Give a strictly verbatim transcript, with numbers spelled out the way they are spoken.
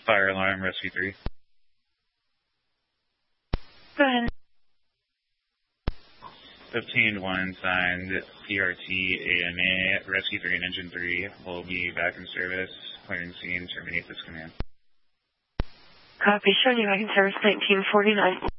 Fire alarm, Rescue three. Go ahead. Obtained one signed P R T A M A, Rescue three and Engine three will be back in service. Clearing scene, terminate this command. Copy, showing you back in service nineteen forty-nine.